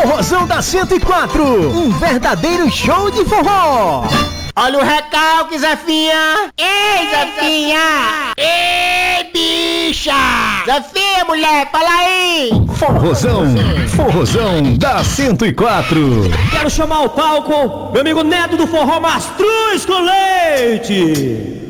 Forrozão da 104, um verdadeiro show de forró. Olha o recalque, Zefinha! Ei, Zefinha! Ei, bicha! Zefinha, mulher, fala aí! Forrozão da 104. Quero chamar ao palco meu amigo Neto do Forró Mastruz com Leite.